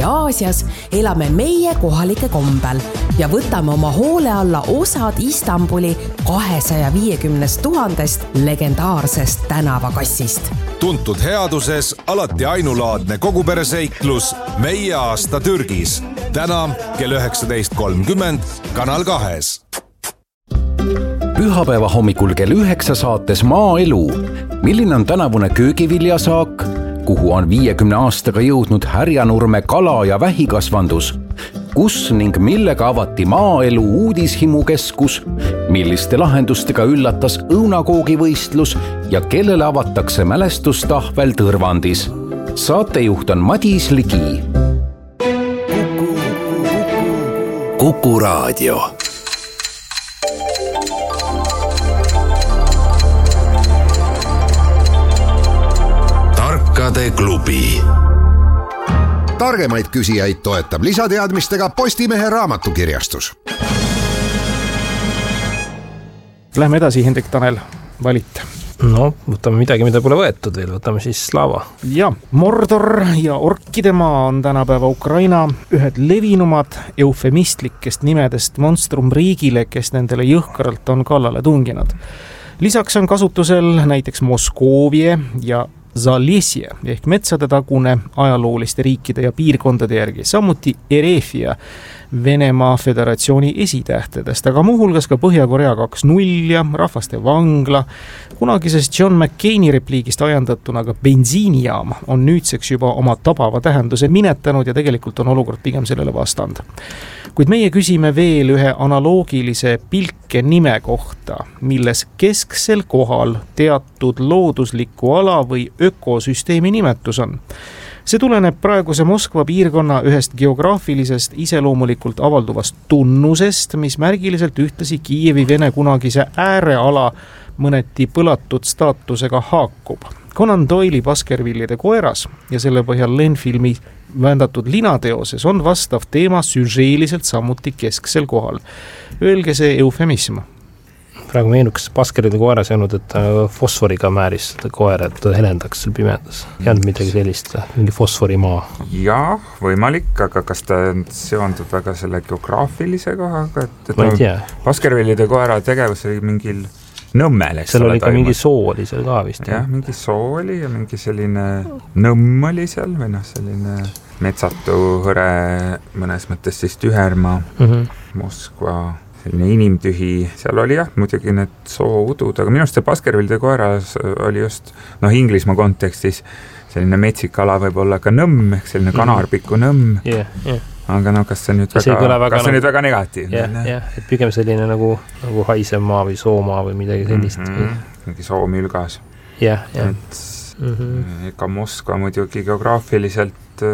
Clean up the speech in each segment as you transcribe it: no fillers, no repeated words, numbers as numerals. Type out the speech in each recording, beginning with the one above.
ja Aasias elame meie kohalike kombel ja võtame oma hoole alla osad Istanbuli 250 000 legendaarsest tänavakassist. Tuntud headuses alati ainulaadne kogupereseiklus Meie aasta Türgis. Täna kell 19.30 Kanal 2. Pühapäeva hommikul kell 9 saates Maaelu. Milline on tänavune köögiviljasaak? Kuhu on 50 aastaga jõudnud Härjanurme kala- ja vähikasvandus? Kus ning millega avati Maaelu uudishimukeskus? Milliste lahendustega üllatas õunakoogivõistlus ja kellele avatakse mälestustahvel Tõrvandis? Saatejuht on Madis Ligi. Kuku Raadio. Tarkade klubi. Targemaid küsijaid toetab lisateadmistega Postimehe raamatukirjastus. Lähme edasi, Hendrik Tanel, valit. No, võtame midagi, mida pole võetud veel, võtame siis Slava. Ja, Mordor ja orkide maa on tänapäeva Ukraina ühed levinumad eufemistlikest nimedest monstrumriigile, kes nendele jõhkralt on kallale tunginud. Lisaks on kasutusel näiteks Moskoovie ja Zalesje ehk metsade tagune ajalooliste riikide ja piirkondade järgi, samuti Erefia Venemaa Föderatsiooni esitähtedest, aga muuhulgas ka Põhja-Korea 2.0 ja rahvaste vangla. Kunagisest John McCaini repliigist ajandatuna ka bensiinijaam on nüüdseks juba oma tabava tähenduse minetanud ja tegelikult on olukord pigem sellele vastand. Kuid meie küsime veel ühe analoogilise pilke nime kohta, milles kesksel kohal teatud loodusliku ala või ökosüsteemi nimetus on. See tuleneb praeguse Moskva piirkonna ühest geograafilisest iseloomulikult avalduvast tunnusest, mis märgiliselt ühtlasi Kiievi Vene kunagise ääreala mõneti põlatud staatusega haakub. Conan Doyle'i Baskervillide koeras ja selle põhjal Lenfilmi vändatud linateoses on vastav teema süžeeliselt samuti kesksel kohal. Öelge see eufemism. Praegu meenuks Baskervillide koeras jäänud, et fosforiga määris seda koera, et helendaks seal pimedas. Jäänud midagi sellist, mingi fosforimaa. Jaa, võimalik, aga kas ta seondub väga selle geograafilise kohaga? Ma ei tea. Baskervillide koera tegevus oli mingil Nõmmel. Seal oli ka mingi soo oli seal ka vist. Jah, mingi soo oli ja mingi selline nõmm oli seal või selline metsatu hõre, mõnes mõttes siis tühermaa, Moskva selline inimtühi, seal oli jah, muidugi need soo-udud, aga minu arust see Baskervillide koeras oli just, Inglismaa kontekstis selline metsik ala võib olla ka nõmm, ehk selline kanarpiku nõmm, aga kas see nüüd väga negatiivne? Jah, et pigem selline nagu haisev maa või soomaa või midagi sellist. Mingi soomülgas. Jah. Ega Moskva muidugi geograafiliselt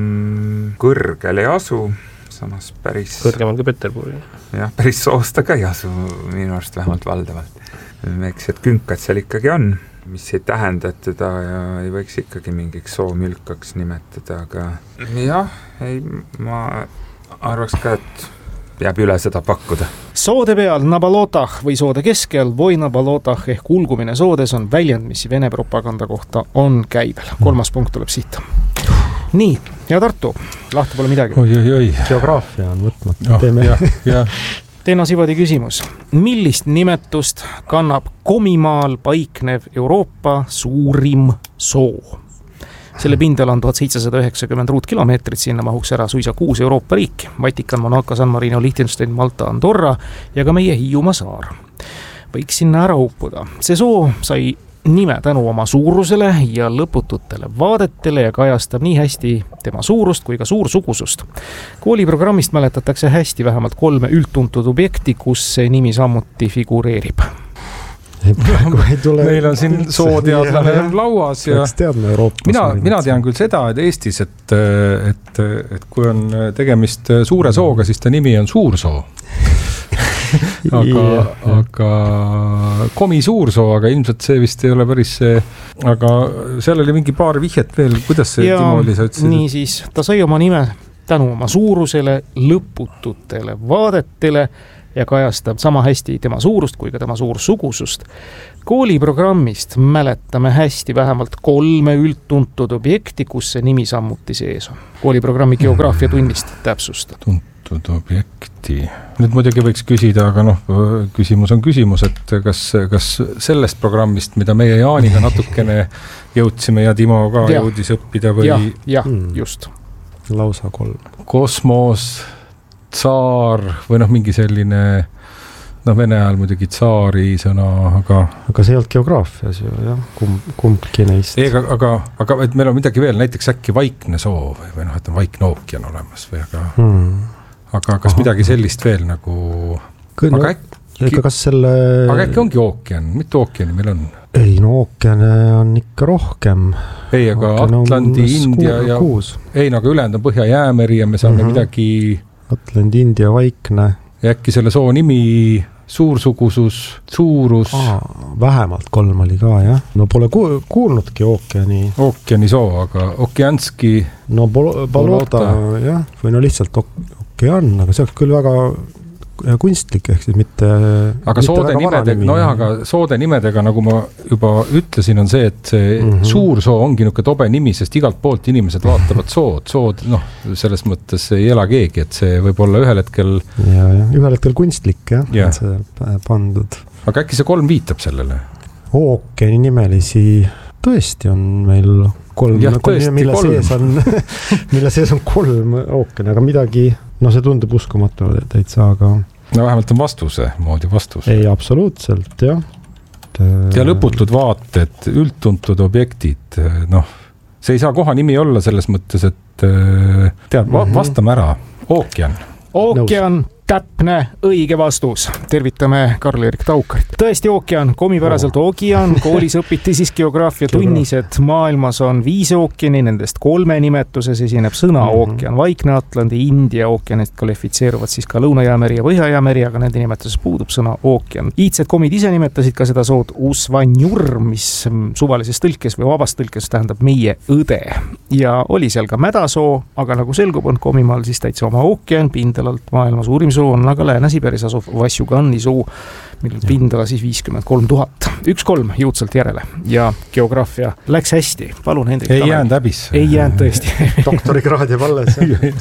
kõrgel ei asu, samas päris kõrgemal kui Peterburgi. Jah, päris soosta ka ei asu minu arust vähemalt valdavalt. Väiksed künkad seal ikkagi on, mis ei tähenda, et teda ei võiks ikkagi mingiks soomülkaks nimetada, aga jah, ma arvaks ka, et jääb üle seda pakkuda. Soode peal Nabalotah või soode keskel või Nabalotah ehk ulgumine soodes on väljend, mis Vene propaganda kohta on käibel. 3. punkt tuleb siit. Nii, ja Tartu, lahti pole midagi. Oi. Geograafia on võtmata. Teena Sivadi küsimus. Millist nimetust kannab Komimaal paiknev Euroopa suurim soo? Selle pindala on 1790 ruutkilomeetrit, sinna mahuks ära suisa 6 Euroopa riiki. Vatikan, Monaco, San Marino, Liechtenstein, Malta, Andorra ja ka meie Hiiumaa saar. Võiks sinna ära uppuda. See soo sai nime tänu oma suurusele ja lõpututele vaadetele ja kajastab nii hästi tema suurust kui ka suursugusust. Kooliprogrammist mäletatakse hästi vähemalt 3 üldtuntud objekti, kus see nimi samuti figureerib. Meil on siin sooteadlane lauas ja mina tean küll seda, et Eestis, et kui on tegemist suure sooga, siis ta nimi on suursoo. aga Komi suursoo, aga ilmselt see vist ei ole päris see, aga seal oli mingi paar vihjet veel, kuidas see Timo oli, sa ütlesid? Nii siis, ta sai oma nime tänu oma suurusele, lõpututele vaadetele ja kajastab sama hästi tema suurust kui ka tema suursugusust. Kooliprogrammist mäletame hästi vähemalt 3 üldtuntud objekti, kus see nimi samuti sees on. Kooliprogrammi geograafia tunnist täpsustab. Tuntud objekti. Nüüd muidugi võiks küsida, aga küsimus on küsimus, et kas sellest programmist, mida meie Jaaniga natukene jõudsime ja Timo ka jõudis õppida või... Jah, just. Lausa 3. Kosmos, tsaar või mingi selline... Vene ajal muidugi tsaari sõna, aga see ei olnud geograafias ju, jah, kumbki neist. Aga et meil on midagi veel, näiteks äkki vaikne soo või et on vaikne ookean olemas või aga kas midagi sellist veel nagu... Aga äkki ongi ookean, mitu ookeani meil on? Ei, ookeane on ikka rohkem. Ei, aga Atlandi, India ja... Ei, aga ülejäänud on Põhja-Jäämeri ja me saame midagi... Atlandi, India, vaikne. Ja äkki selle soo nimi... Suursugusus, suurus. Vähemalt 3 oli ka, jah. No pole kuulnudki ookeani. Ookeani soo, aga Okeanski... No Bolota, jah. Või lihtsalt ookean, aga see oleks küll väga kunstlik, ehk siis mitte... Aga soode nimedega, nagu ma juba ütlesin, on see, et see suur soo ongi niisugune tobe nimi, sest igalt poolt inimesed vaatavad sood, selles mõttes ei ela keegi, et see võib olla ühel hetkel... Ja, ühel hetkel kunstlik, jah, see pandud. Aga äkki see 3 viitab sellele? Ookeani nimelisi tõesti on meil 3, mille sees on 3 ookeani, aga midagi... see tundub uskumatu täitsa, aga... vähemalt on moodi vastus. Ei, absoluutselt, jah. Ja lõputud vaated, üldtuntud objektid, see ei saa koha nimi olla selles mõttes, et vastame ära. Ookean. Ookean, täpne, õige vastus. Tervitame Karl-Erik Taukarit. Tõesti ookean, komipäraselt ookean. Koolis õpiti siis geograafia tunnis, et maailmas on 5 ookeani, nendest 3 nimetuses esineb sõna ookean. Vaikne Atlandi, India ookeanist kvalifitseeruvad siis ka Lõuna-Jäämeri ja Põhja-Jäämeri, aga nende nimetuses puudub sõna ookean. Iidsed komid ise nimetasid ka seda sood Usvanjur, mis suvalises tõlkes või vabast tõlkes tähendab meie õde. Ja oli seal ka mädasoo, aga nagu selgub on komimaal siis täitsa oma ookean, pindalalt maailma suurim soo on aga Lääne-Siberis asuv Vassiugani soo, millel pindala siis 53 000. 1-3 jõudsalt järele ja geograafia läks hästi. Palun, Hendrik. Ei jäänud häbis. Ei jäänud tõesti. Doktorikraad jääb alles.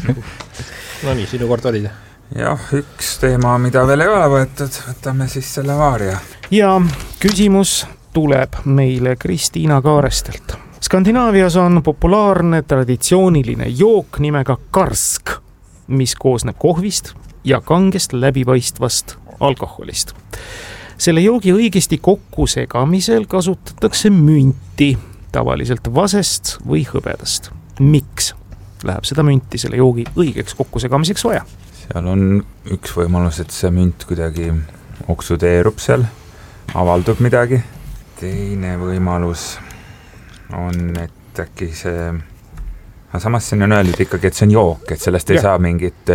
No nii, sinu kord olid. Jah, üks teema, mida veel ei ole võetud, võtame siis selle vaaria. Ja küsimus tuleb meile Kristiina Kaarestelt. Skandinaavias on populaarne traditsiooniline jook nimega karsk, mis koosneb kohvist ja kangest läbipaistvast alkoholist. Selle joogi õigesti kokku segamisel kasutatakse münti, tavaliselt vasest või hõbedast. Miks läheb seda münti selle joogi õigeks kokku segamiseks vaja? Seal on üks võimalus, et see münt kuidagi oksudeerub seal, avaldub midagi. Teine võimalus on, et äkki see... Samas siin on öeldud ikkagi, et see on jook, et sellest ei saa mingit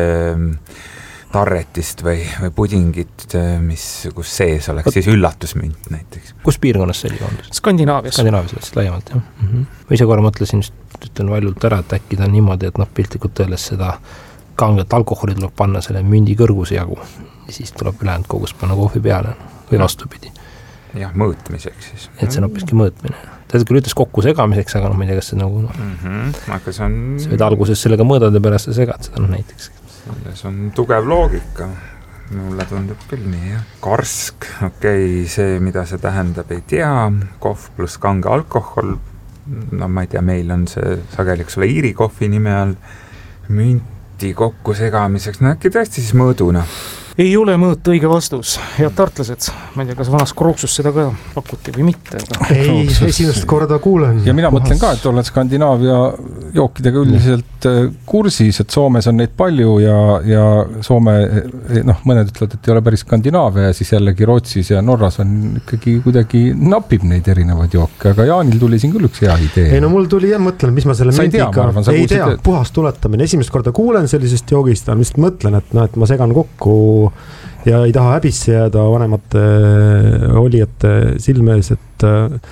tarretist või pudingit, kus sees oleks siis üllatusmünt näiteks. Kus piirkonnas see on? Skandinaavias. Skandinaavias, laiemalt, jah. Ma ise korra mõtlesin, ütlen valjult ära, et äkki ta on niimoodi, et piltlikult öeldes seda kanget alkoholi tuleb panna selle mündi kõrguse jagu ja siis tuleb ülejäänud kogus panna kohvi peale või vastupidi. Jah, mõõtmiseks siis. Et see on hoopiski mõõtmine. Ta küll ütles kokku segamiseks, aga ma ei tea, kas see nagu... Aga see on... See võid alguses sellega mõõdade pärast ja segad seda näiteks. Selles on tugev loogika. Mulle tundub küll nii, jah. Karsk, see, mida see tähendab, ei tea. Kohv pluss kange alkohol. No ma ei tea, meil on see sageliks ole Iiri kohvi nime all. Münti kokku segamiseks. No äkki tõesti siis mõõduna. Ei ole mõõt õige vastus. Head tartlased, ma ei tea, kas vanas Krooksus seda ka pakuti või mitte. Ei, esimest korda kuulen. Ja mina mõtlen ka, et olen Skandinaavia jookidega üldiselt kursis, et Soomes on neid palju ja Soome, mõned ütlevad, et ei ole päris Skandinaavia ja siis jällegi Rootsis ja Norras on ikkagi kuidagi napib neid erinevaid jooke, aga Jaanil tuli siin küll üks hea idee. Ei, no mul tuli mõtlen, mis ma selle mündiga... Ei tea, puhast tuletamine. Esimest korda kuulen sellisest joogist, ma vist mõtlen, et ma segan kokku ja ei taha häbisse jääda vanemate olijate silme ees,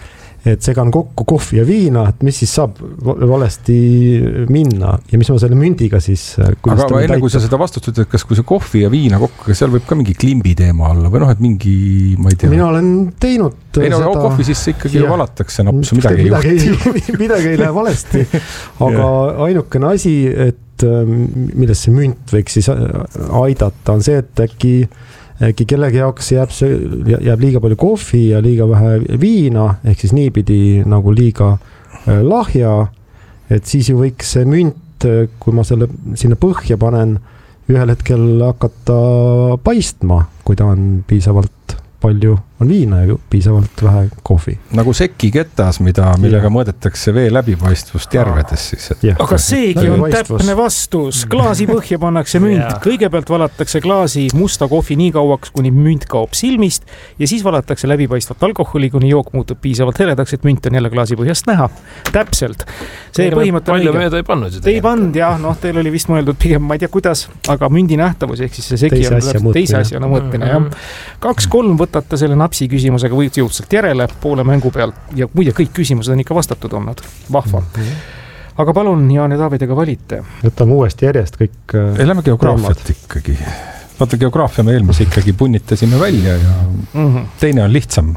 et segan kokku kohvi ja viina, et mis siis saab valesti minna ja mis ma selle mündiga siis... Aga enne kui sa seda vastust ütled, kas kui see kohvi ja viina kokku, seal võib ka mingi klimbi teema olla või et mingi, ma ei tea... Mina olen teinud seda... kohvi sisse ikkagi ju valatakse, napsu midagi ei juhti. Midagi ei lähe valesti, aga ainukene asi, et millest see münt võiks siis aidata, on see, et äkki kellegi jaoks jääb liiga palju kohvi ja liiga vähe viina, ehk siis niipidi nagu liiga lahja, et siis ju võiks see münt, kui ma selle sinna põhja panen, ühel hetkel hakata paistma, kui ta on piisavalt palju on viina ja piisavalt vähe kohvi. Nagu sekiketas, millega mõõdetakse vee läbipaistvust järvedes siis. Aga seegi on täpne vastus. Klaasi põhja pannakse münt. Kõigepealt valatakse klaasi musta kohvi nii kauaks, kuni münt kaob silmist ja siis valatakse läbipaistvat alkoholi, kuni jook muutub piisavalt heledaks, et münt on jälle klaasi põhjast näha. Täpselt. See põhimõte palju mööda ei pannud. Ei pannud, jah. Teil oli vist mõeldud pigem, ma ei tea, kuidas, aga mündi nähtavus, ehk siis see seki on teise asjana mõõtmine. 2-3 võtate selle napsi küsimusega võid jõudsalt järele poole mängu pealt ja muide kõik küsimused on ikka vastatud olnud. Vahva. Aga palun, Jaan ja Davidega valite. Võtame uuesti järjest kõik lähme geograafiat ikkagi. Vaata, geograafia me eelmise ikkagi punnitasime välja ja teine on lihtsam.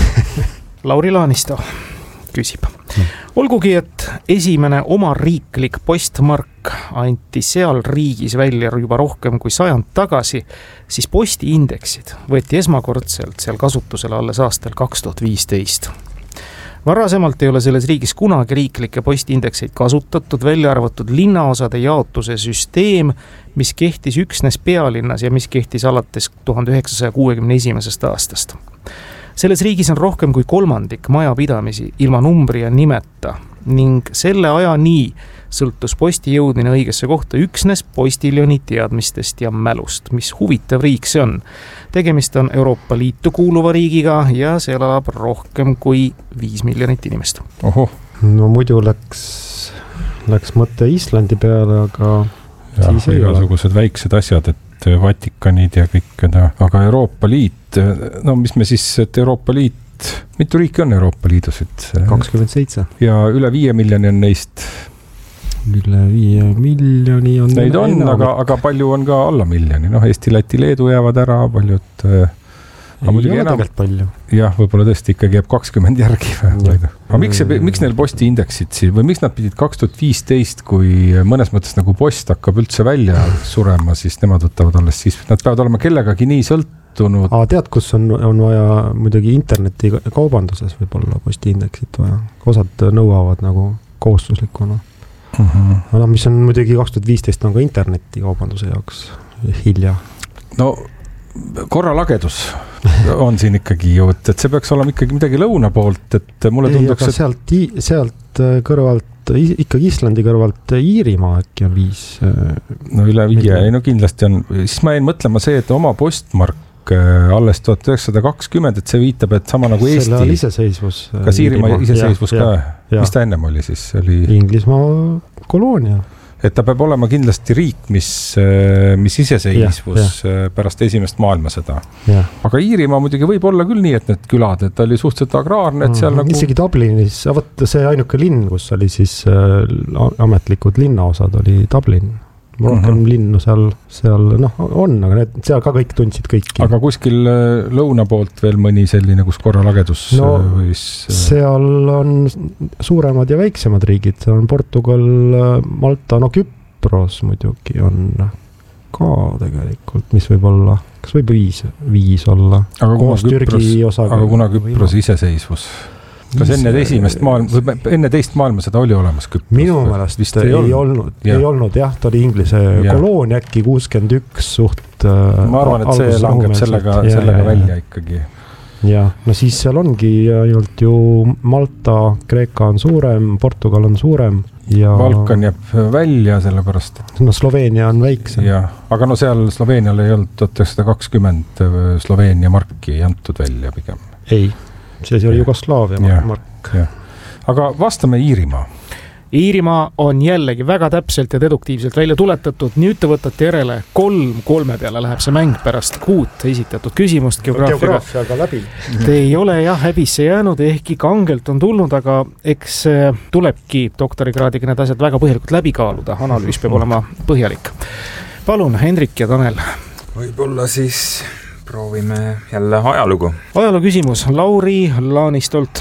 Lauri Laanisto küsib. Olgugi, et esimene oma riiklik postmark anti seal riigis välja juba rohkem kui 100 tagasi, siis postiindeksid võeti esmakordselt seal kasutusele alles aastal 2015. Varasemalt ei ole selles riigis kunagi riiklikke postiindekseid kasutatud, välja arvatud linnaosade jaotuse süsteem, mis kehtis üksnes pealinnas ja mis kehtis alates 1961. aastast. Selles riigis on rohkem kui 1/3 majapidamisi ilma numbri ja nimeta ning selle aja nii sõltus posti jõudmine õigesse kohta üksnes postiljoni teadmistest ja mälust. Mis huvitav riik see on? Tegemist on Euroopa Liitu kuuluva riigiga ja seal elab rohkem kui 5 miljonit inimest. Oho. No muidu läks mõte Islandi peale, aga siis ei ole. Igasugused väiksed asjad, et Vatikanid ja kõik, aga Euroopa Liit, no mis me siis, et Euroopa Liit, mitu riiki on Euroopa Liidus? 27. Ja üle 5 miljoni on neist? Üle 5 miljoni on neid on, aga palju on ka alla miljoni, Eesti, Läti, Leedu jäävad ära, paljud ei ole tegelikult palju. Jah, võib-olla tõesti ikkagi jääb 20 järgi. Aga miks neil postiindeksid siin või miks nad pidid 2015, kui mõnes mõttes nagu post hakkab üldse välja surema, siis nemad võtavad alles siis, nad peavad olema kellegagi nii sõltunud. Tead, kus on vaja muidugi interneti kaubanduses võib-olla postiindeksit vaja. Osad nõuavad nagu kohustuslikuna. Mis on muidugi 2015 on ka interneti kaubanduse jaoks hilja. No korralagedus on siin ikkagi ju, et see peaks olema ikkagi midagi lõuna poolt, et mulle tunduks, et sealt kõrvalt, ikkagi Islandi kõrvalt Iirimaa äkki on 5. No üle 5, ei no kindlasti on. Siis ma jäin mõtlema see, et oma postmark alles 1920, et see viitab, et sama nagu Eesti. Selle iseseisvus. Kas Iirimaa iseseisvus ka? Mis ta ennem oli siis? Inglismaa koloonia. Et ta peab olema kindlasti riik, mis iseseisvus pärast esimest maailmasõda. Aga Iirimaa muidugi võib olla küll nii, et need külad, et ta oli suhteliselt agraarne, et seal nagu... Isegi Dublinis, see ainuke linn, kus oli siis ametlikud linnaosad, oli Dublin. Rohkem linnu seal on, aga seal ka kõik tundsid kõiki. Aga kuskil lõuna poolt veel mõni selline, kus korralagedus võis... Seal on suuremad ja väiksemad riigid, seal on Portugal, Malta, Küpros muidugi on ka tegelikult, mis võib olla, kas võib 5 olla? Aga kuna Küpros iseseisvus... Kas enne teist maailmasõda oli olemas Küpros? Minu meelest ei olnud, jah, ta oli Inglise koloonia äkki 61 suht. Ma arvan, et see langeb sellega välja ikkagi. Ja, no siis seal ongi ainult ju Malta, Kreeka on suurem, Portugal on suurem. Ja... Balkan jääb välja sellepärast. No Sloveenia on väiksem. Ja, aga no seal Sloveenial ei olnud 1920 Sloveenia marki ei antud välja pigem. Ei. See oli Jugoslaavia mark. Aga vastame Iirimaa. Iirimaa on jällegi väga täpselt ja deduktiivselt välja tuletatud, nüüd te võtate järele 3-3 peale läheb see mäng pärast 6 esitatud küsimust geograafiaga läbi. Te ei ole häbisse jäänud, ehkki kangelt on tulnud, aga eks tulebki doktorikraadiga need asjad väga põhjalikult läbi kaaluda, analüüs peab olema põhjalik. Palun, Hendrik ja Tanel. Võib-olla siis proovime jälle ajalugu. Ajaloo küsimus Lauri Laanistolt.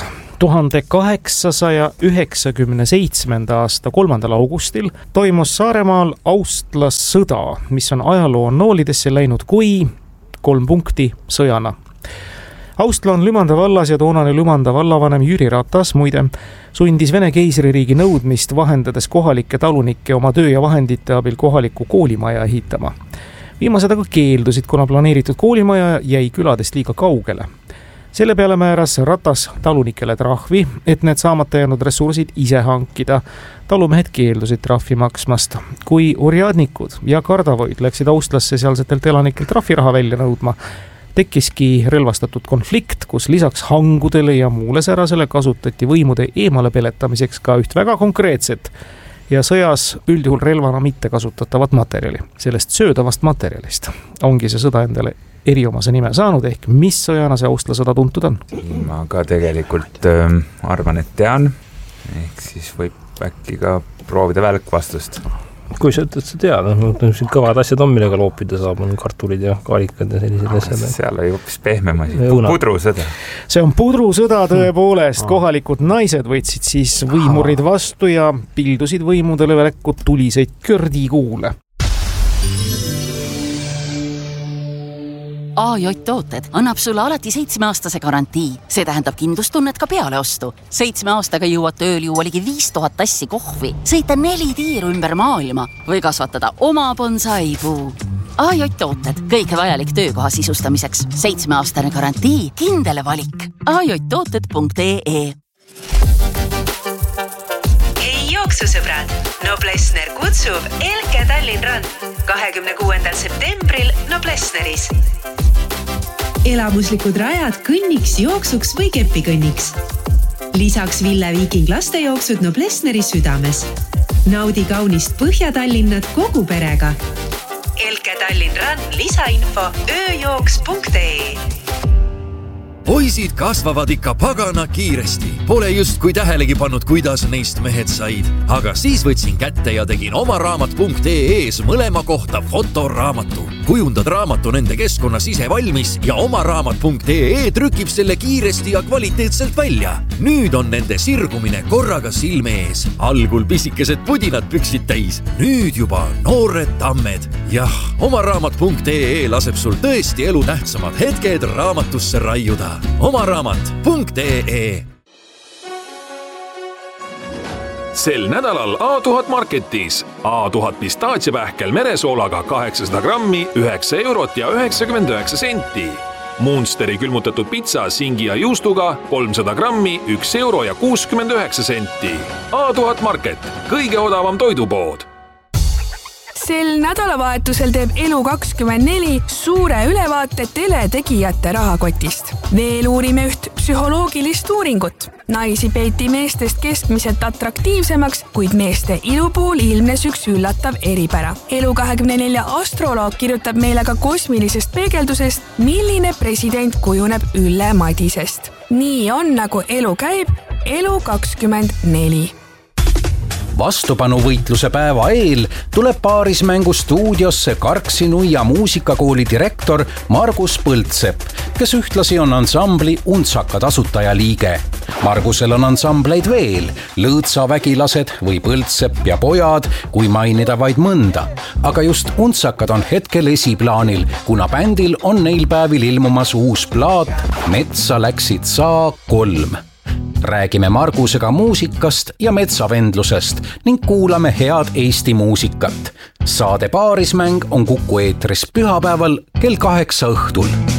1897. aasta 3. augustil toimus Saaremaal Austlassõda, mis on ajaloo noolidesse läinud kui 3 punkti sõjana. Austla on Lümanda vallas ja toonane Lümanda vallavanem Jüri Ratas muide sundis Vene keisririigi nõudmist vahendades kohalikke talunikke oma töö ja vahendite abil kohaliku koolimaja ehitama. Viimased aga keeldusid, kuna planeeritud koolimaja jäi küladest liiga kaugele. Selle peale määras Ratas talunikele trahvi, et need saamata jäänud ressursid ise hankida. Talumehed keeldusid trahvi maksmast. Kui orjadnikud ja kardavoid läksid Austlasse sealsetelt elanikelt trahviraha välja nõudma, tekkiski relvastatud konflikt, kus lisaks hangudele ja muule särasele kasutati võimude eemale peletamiseks ka üht väga konkreetset ja sõjas üldjuhul relvana mitte kasutatavat materjali. Sellest söödavast materjalist ongi see sõda endale eriomase nime saanud, ehk mis sõjana see Austlasõda tuntud on? Ma ka tegelikult arvan, et tean, ehk siis võib äkki ka proovida välkvastust. Kui sa ütled, sa tead, kõvad asjad on, millega loopida saab, on kartulid ja kaalikad ja sellised asjad. Seal oli hoopis pehmem asi, pudrusõda. See on pudrusõda tõepoolest, kohalikud naised võtsid siis võimurid vastu ja pildusid võimudele välku tuliseid kördikuule. AJ Tooted annab sulle alati 7-aastase garantii. See tähendab kindlustunnet ka peale ostu. 7 aastaga jõuad ööl juua ligi 5000 tassi kohvi, sõita 4 tiiru ümber maailma või kasvatada oma bonsaipuu. AJ Tooted, kõike vajalik töökoha sisustamiseks. 7-aastane garantii, kindel valik. ajtooted.ee. Hei jooksusõbrad, Noblessner kutsub Elke Tallinn Run 26. septembril Noblessneris. Elamuslikud rajad kõnniks, jooksuks või kepikõnniks. Lisaks Ville Viiking lastejooksud Noblessneri südames. Naudi kaunist Põhja-Tallinnat kogu perega. Elke Tallinn Run lisainfo ööjooks.ee. Poisid kasvavad ikka pagana kiiresti. Pole just kui tähelegi pannud, kuidas neist mehed said. Aga siis võtsin kätte ja tegin omaraamat.ee-s mõlema kohta fotoraamatu. Kujundad raamatu nende keskkonnas ise valmis ja omaraamat.ee trükib selle kiiresti ja kvaliteetselt välja. Nüüd on nende sirgumine korraga silme ees. Algul pisikesed pudinad püksid täis. Nüüd juba noored tammed. Jah, omaraamat.ee laseb sul tõesti elu tähtsamad hetked raamatusse raiuda. omaraamat.ee. Sel nädalal A1000 Marketis A1000 pistaatsiapähkel meresoolaga 800 grammi 9 eurot ja 99 senti. Munsteri külmutatud pitsa singi ja juustuga 300 grammi 1 euro ja 69 senti. A1000 Market, kõige odavam toidupood. Sel nädalavahetusel teeb Elu24 suure ülevaate teletegijate rahakotist. Veel uurime üht psühholoogilist uuringut. Naisi peeti meestest keskmiselt atraktiivsemaks, kuid meeste ilu puhul ilmnes üks üllatav eripära. Elu24 astroloog kirjutab meile ka kosmilisest peegeldusest, milline president kujuneb Ülle Madisest. Nii on, nagu elu käib, Elu24. Vastupanuvõitluse päeva eel tuleb paarismängu stuudiosse Karksi Nuia muusikakooli direktor Margus Põldsepp, kes ühtlasi on ansambli Untsaka tasutajaliige. Margusel on ansambleid veel, Lõõtsa vägilased või Põldsepp ja pojad, kui mainida vaid mõnda. Aga just Untsakad on hetkel esiplaanil, kuna bändil on neil päevil ilmumas uus plaat Metsa läksid saa 3. Räägime Margusega muusikast ja metsavendlusest ning kuulame head Eesti muusikat. Saade Paarismäng on Kuku eetris pühapäeval kell 8 õhtul.